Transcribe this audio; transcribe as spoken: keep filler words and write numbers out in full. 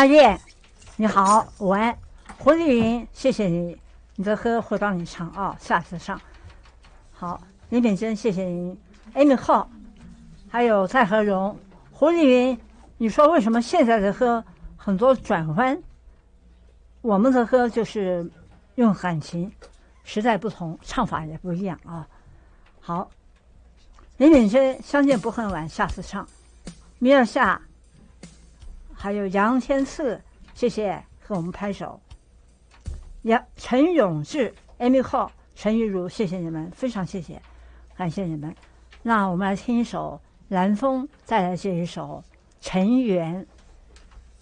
大雁，你好，午安。胡丽云，谢谢你，你的歌会帮你唱啊、哦，下次上。好，李敏珍，谢谢您。Amy 浩，还有蔡和荣，胡丽云，你说为什么现在的歌很多转弯？我们的歌就是用感情，时代不同，唱法也不一样啊。好，李敏珍，相见不恨晚，下次唱。米尔夏，还有杨天赐，谢谢，和我们拍手。杨陈永志 Amy Hall 陈玉茹，谢谢你们，非常谢谢，感谢你们。那我们来听一首蓝风带来这一首尘缘。